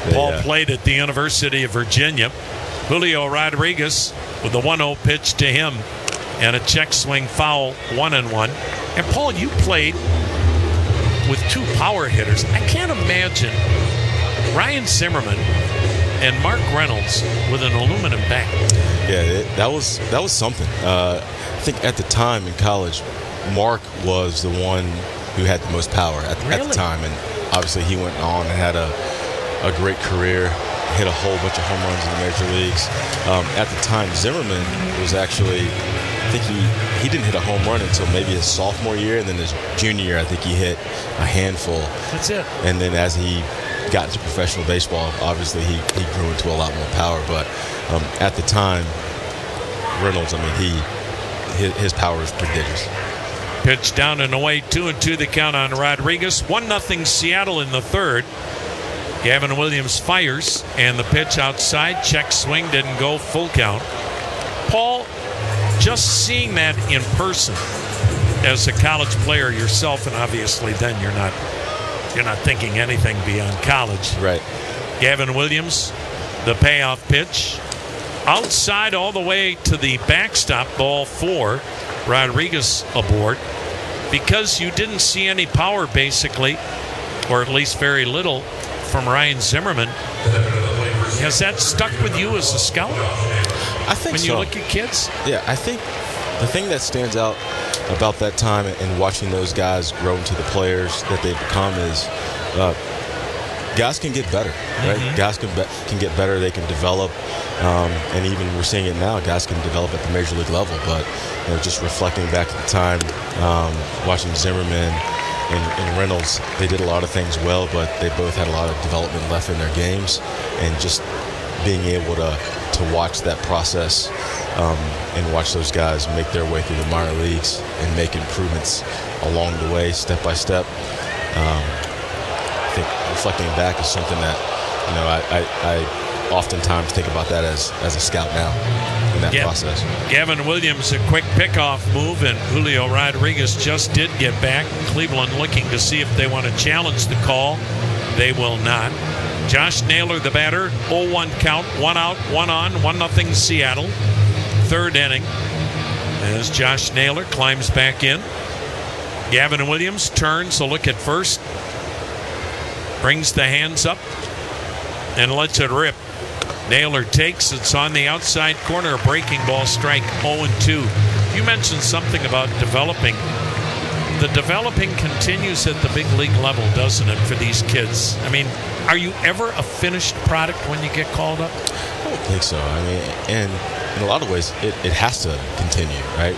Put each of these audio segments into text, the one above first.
Paul played at the University of Virginia. Julio Rodriguez with a 1-0 pitch to him and a check swing foul, 1-1. And Paul, you played with two power hitters. I can't imagine Ryan Zimmerman and Mark Reynolds with an aluminum bat. Yeah, that was something. I think at the time in college, Mark was the one who had the most power at the time, and obviously he went on and had a great career, hit a whole bunch of home runs in the major leagues. At the time, Zimmerman was actually, I think he didn't hit a home run until maybe his sophomore year, and then his junior year, I think he hit a handful. That's it. And then as he got into professional baseball, obviously he grew into a lot more power. But at the time, Reynolds, I mean, his power is prodigious. Pitch down and away, 2-2 the count on Rodriguez. 1-0 Seattle in the third. Gavin Williams fires, and the pitch outside. Check swing, didn't go, full count. Paul, just seeing that in person as a college player yourself, and obviously then you're not thinking anything beyond college. Right. Gavin Williams, the payoff pitch. Outside all the way to the backstop, ball 4. Rodriguez aboard. Because you didn't see any power basically, or at least very little, from Ryan Zimmerman. Has that stuck with you as a scout? I think when you look at kids? Yeah, I think the thing that stands out about that time and watching those guys grow into the players that they've become is guys can get better, right? Mm-hmm. Guys can get better. They can develop, and even we're seeing it now. Guys can develop at the major league level. But just reflecting back at the time, watching Zimmerman and Reynolds, they did a lot of things well, but they both had a lot of development left in their games, and just being able to watch that process and watch those guys make their way through the minor leagues and make improvements along the way, step by step. I think reflecting back is something that I oftentimes think about that as a scout now in that process. Gavin Williams, a quick pickoff move, and Julio Rodriguez just did get back. Cleveland looking to see if they want to challenge the call. They will not. Josh Naylor, the batter, 0-1 count, 1 out, 1 on, 1-0 Seattle. Third inning as Josh Naylor climbs back in. Gavin Williams turns to look at first, brings the hands up, and lets it rip. Naylor takes, it's on the outside corner, a breaking ball, strike, 0-2. You mentioned something about developing. The developing continues at the big league level, doesn't it, for these kids? I mean, are you ever a finished product when you get called up? I don't think so. I mean, and in a lot of ways, it has to continue, right?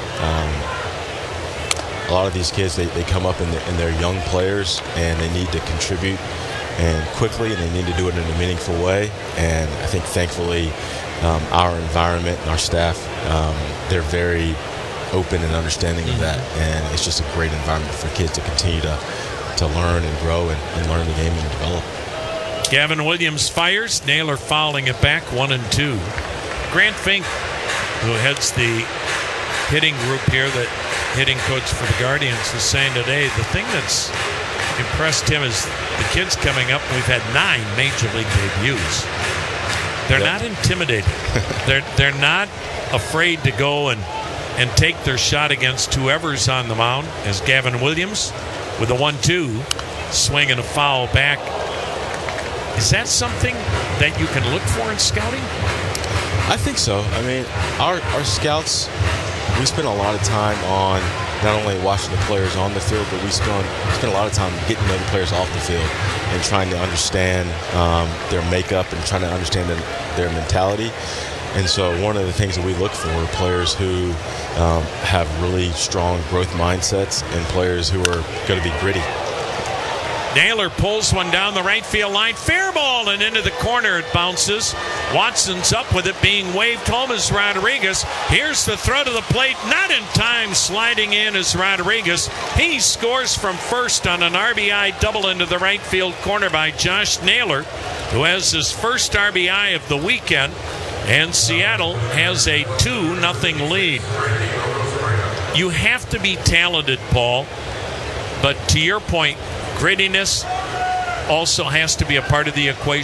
A lot of these kids, they come up and they're young players, and they need to contribute and quickly, and they need to do it in a meaningful way. And I think, thankfully, our environment and our staff, they're very open and understanding of that, and it's just a great environment for kids to continue to learn and grow and learn the game and develop. Gavin Williams fires. Naylor fouling it back, 1-2. Grant Fink, who heads the hitting group here, that hitting coach for the Guardians, is saying today the thing that's impressed him is the kids coming up. We've had 9 major league debuts. They're not intimidated. They're not afraid to go and take their shot against whoever's on the mound, as Gavin Williams with a 1-2, swing and a foul back. Is that something that you can look for in scouting? I think so. I mean, our scouts, we spend a lot of time on not only watching the players on the field, but we spend a lot of time getting to know the players off the field and trying to understand their makeup and trying to understand their mentality. And so one of the things that we look for are players who have really strong growth mindsets and players who are going to be gritty. Naylor pulls one down the right field line. Fair ball, and into the corner it bounces. Watson's up with it, being waved home as Rodriguez. Here's the throw to the plate. Not in time, sliding in as Rodriguez. He scores from first on an RBI double into the right field corner by Josh Naylor, who has his first RBI of the weekend. And Seattle has a 2-0 lead. You have to be talented, Paul. But to your point, grittiness also has to be a part of the equation.